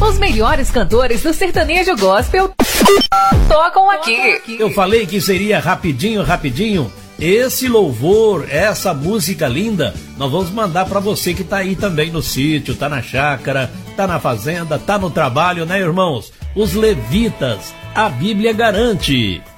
Os melhores cantores do sertanejo gospel tocam aqui. Eu falei que seria rapidinho. Esse louvor, essa música linda, nós vamos mandar para você que tá aí também no sítio, tá na chácara, tá na fazenda, tá no trabalho, né, irmãos? Os levitas, a Bíblia garante.